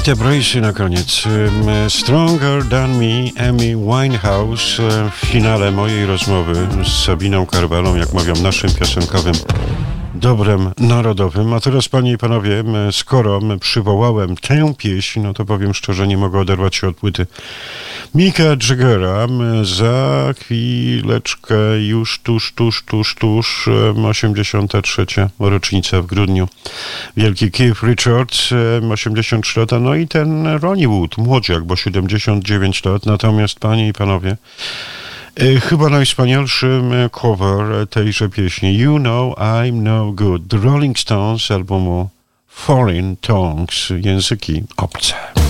Te Bracy na koniec. Stronger Than Me, Amy Winehouse w finale mojej rozmowy z Sabiną Karwalą, jak mówią, naszym piosenkowym dobrem narodowym. A teraz, panie i panowie, skoro przywołałem tę pieśń, no to powiem szczerze, nie mogę oderwać się od płyty Micka Jaggera. Za chwileczkę, już tuż 83. rocznica w grudniu. Wielki Keith Richards, 83 lata, no i ten Ronnie Wood, młodziak, bo 79 lat. Natomiast, panie i panowie, chyba najwspanialszy cover tejże pieśni, You Know I'm No Good, The Rolling Stones, albumu Foreign Tongues, języki obce.